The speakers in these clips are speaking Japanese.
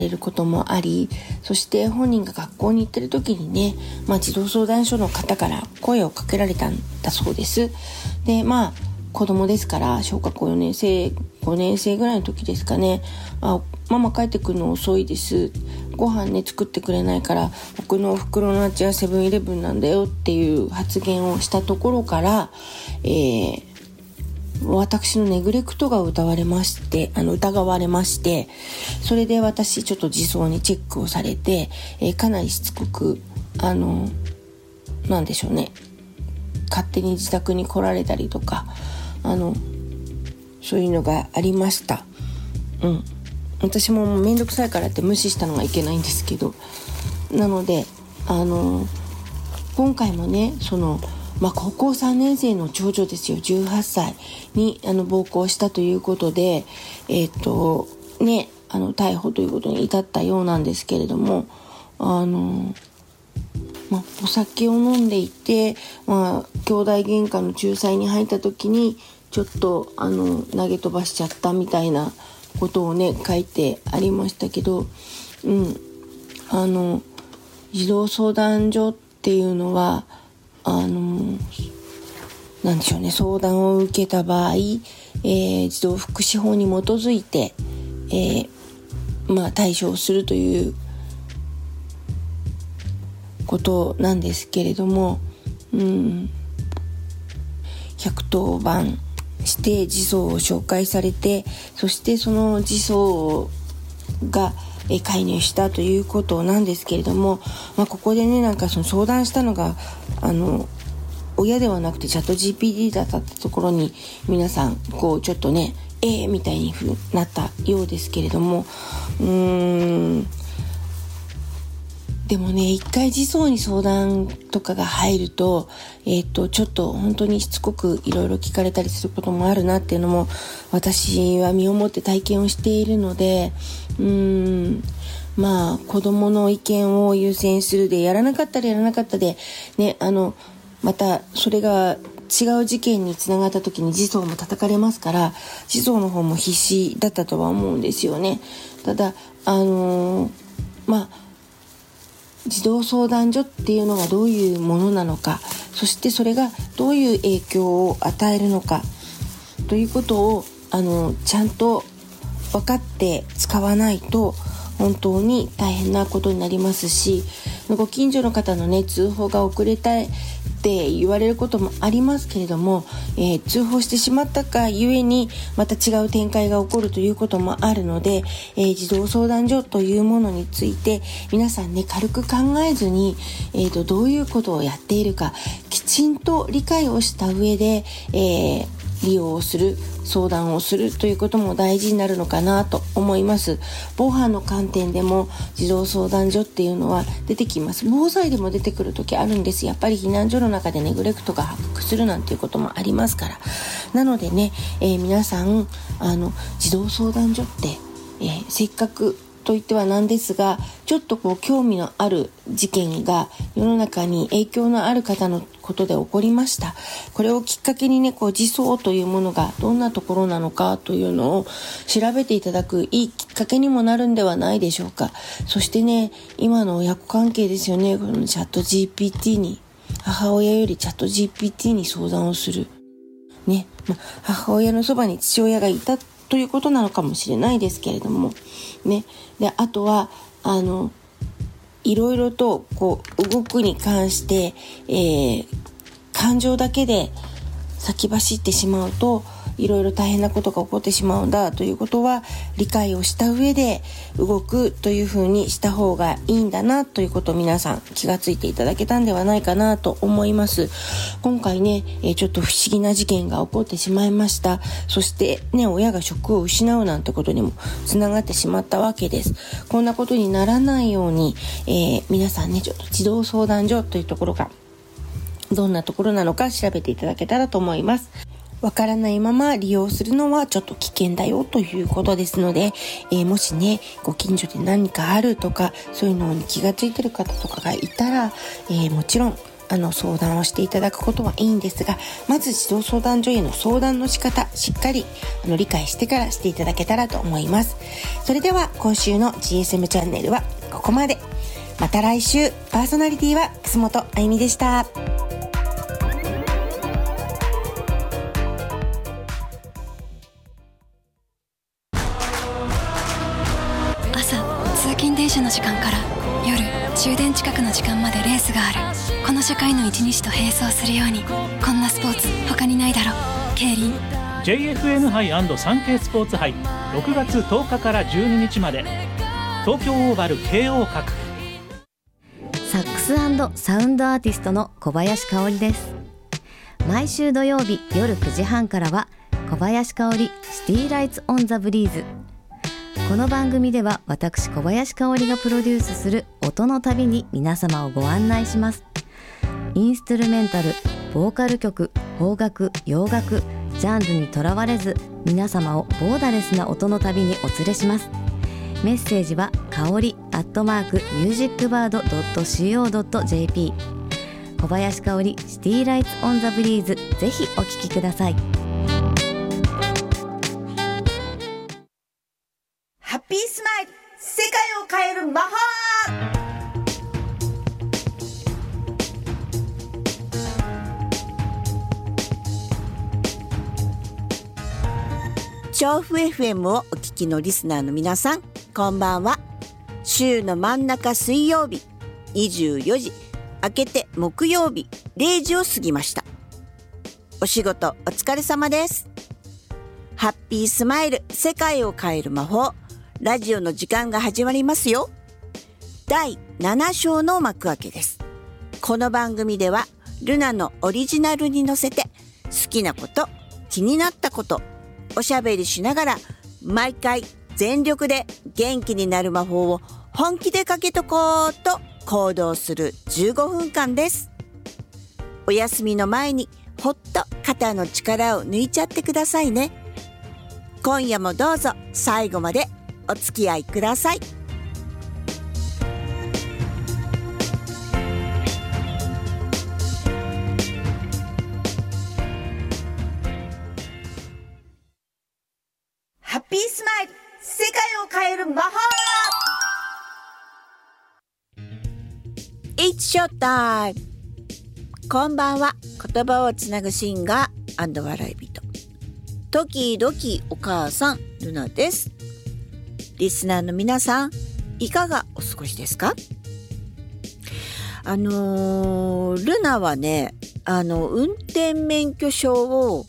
れることもあり、そして本人が学校に行ってる時にね、児童相談所の方から声をかけられたんだそうです。で、子供ですから小学校4年生5年生ぐらいの時ですかね。ママ帰ってくるの遅いです、ご飯ね作ってくれないから僕のお袋の味はセブンイレブンなんだよっていう発言をしたところから、私のネグレクトが疑われまして、それで私ちょっと児相にチェックをされて、かなりしつこくなんでしょうね、勝手に自宅に来られたりとかそういうのがありました。私もめんどくさいからって無視したのがいけないんですけど、なので今回もね高校3年生の長女ですよ、18歳に暴行したということで逮捕ということに至ったようなんですけれども、お酒を飲んでいて、兄弟喧嘩の仲裁に入った時にちょっと投げ飛ばしちゃったみたいなことをね書いてありましたけど、児童相談所っていうのはなんでしょうね、相談を受けた場合、児童福祉法に基づいて、対処をするということなんですけれども、110番して児相を紹介されて、そしてその児相が介入したということなんですけれども、ここでねその相談したのが親ではなくてチャット GPT だったところに皆さんちょっとねみたいになったようですけれども、でもね一回児相に相談とかが入るとちょっと本当にしつこくいろいろ聞かれたりすることもあるなっていうのも私は身をもって体験をしているので、子供の意見を優先するで、やらなかったらやらなかったでね、またそれが違う事件につながった時に児相も叩かれますから、児相の方も必死だったとは思うんですよね。ただ児童相談所っていうのがどういうものなのか、そしてそれがどういう影響を与えるのかということをちゃんと分かって使わないと本当に大変なことになりますし、ご近所の方のね通報が遅れたって言われることもありますけれども、通報してしまったがゆえにまた違う展開が起こるということもあるので、児童相談所というものについて皆さんね軽く考えずに、どういうことをやっているかきちんと理解をした上で、利用をする、相談をするということも大事になるのかなと思います。防犯の観点でも児童相談所っていうのは出てきます。防災でも出てくる時あるんです。やっぱり避難所の中でネグレクトが発覚するなんていうこともありますから。なのでね、皆さん児童相談所って、せっかくと言ってはなんですが、ちょっと興味のある事件が世の中に影響のある方のことで起こりました。これをきっかけにね児相というものがどんなところなのかというのを調べていただくいいきっかけにもなるんではないでしょうか。そしてね、今の親子関係ですよね。このチャット GPT に、母親よりチャット GPT に相談をするね、母親のそばに父親がいたということなのかもしれないですけれどもね。で、あとはいろいろと動くに関して、感情だけで先走ってしまうといろいろ大変なことが起こってしまうんだということは理解をした上で動くというふうにした方がいいんだなということを皆さん気がついていただけたんではないかなと思います。今回ね、ちょっと不思議な事件が起こってしまいました。そしてね、親が職を失うなんてことにもつながってしまったわけです。こんなことにならないように、皆さんね、ちょっと児童相談所というところがどんなところなのか調べていただけたらと思います。わからないまま利用するのはちょっと危険だよということですので、もしねご近所で何かあるとかそういうのに気がついてる方とかがいたら、もちろん相談をしていただくことはいいんですが、まず児童相談所への相談の仕方、しっかり理解してからしていただけたらと思います。それでは今週の GSM チャンネルはここまで。また来週。パーソナリティは楠本あゆみでした。 朝、通勤電車の時間から夜、終電近くの時間までレースがある。この社会の一日と並走するように、こんなスポーツ他にないだろ。競輪 JFN 杯&サンケイスポーツ杯、6月10日から12日まで、東京オーバル慶応閣。 サックス&サウンドアーティストの小林香織です。毎週土曜日夜9時半からは小林香織シティライツオンザブリーズ。この番組では私小林香織がプロデュースする音の旅に皆様をご案内します。インストゥルメンタル、ボーカル曲、邦楽、洋楽、ジャンルにとらわれず皆様をボーダレスな音の旅にお連れします。メッセージは香り@musicbird.co.jp。 小林香織シティライツオンザブリーズ、ぜひお聴きください。 ハッピースマイル、世界を変える魔法。調布 FM をお聞きのリスナーの皆さん、こんばんは。週の真ん中水曜日24時明けて木曜日0時を過ぎました。お仕事お疲れ様です。ハッピースマイル、世界を変える魔法、ラジオの時間が始まりますよ。第7章の幕開けです。この番組ではルナのオリジナルに乗せて、好きなこと、気になったこと、おしゃべりしながら毎回全力で元気になる魔法を本気でかけとこうと行動する15分間です。お休みの前にほっと肩の力を抜いちゃってくださいね。今夜もどうぞ最後までお付き合いください。ハッピースマイル、世界を変える魔法。 It's show time。 こんばんは。言葉をつなぐシンガー&笑い人、時々お母さんルナです。リスナーの皆さん、いかがお過ごしですか？ルナはね、運転免許証を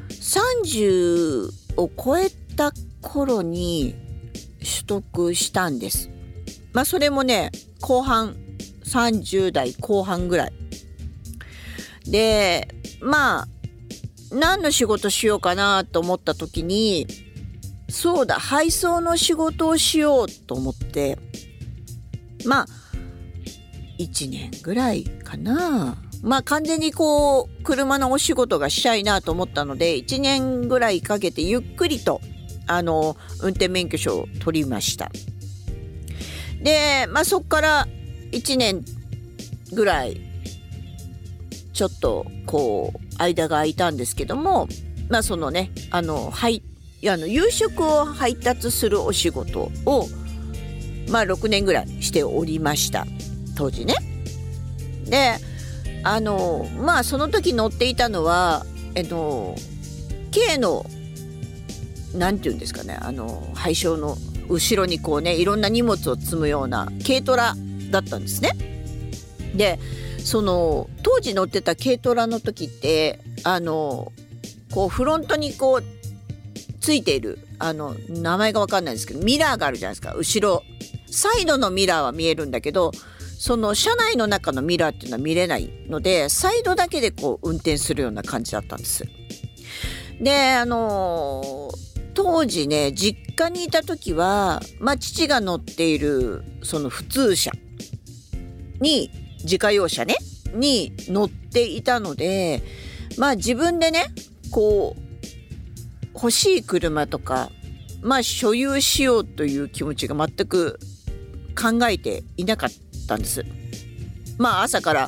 30を超えた頃に取得したんです。まあそれもね、後半、30代後半ぐらいで、まあ何の仕事しようかなと思った時に、そうだ、配送の仕事をしようと思って、まあ1年ぐらいかな。まあ完全にこう車のお仕事がしたいなと思ったので、1年ぐらいかけてゆっくりと運転免許証を取りました。で、まあそこから1年ぐらいちょっとこう間が空いたんですけども、まあそのね、夕食を配達するお仕事をまあ6年ぐらいしておりました、当時ね。で、まあその時乗っていたのは軽のなんていうんですかね、配送の後ろにこうね、いろんな荷物を積むような軽トラだったんですね。で、その当時乗ってた軽トラの時ってこうフロントにこうついている名前が分かんないんですけど、ミラーがあるじゃないですか。後ろサイドのミラーは見えるんだけど、その車内の中のミラーっていうのは見れないので、サイドだけでこう運転するような感じだったんです。で、当時ね、実家にいた時は、まあ父が乗っているその普通車に、自家用車ねに乗っていたので、まあ自分でね、こう欲しい車とか、まあ所有しようという気持ちが全く考えていなかったんです。まあ朝から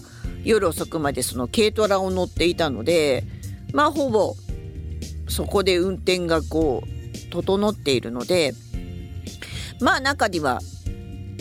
夜遅くまでその軽トラを乗っていたので、まあほぼそこで運転がこう整っているので、まあ中には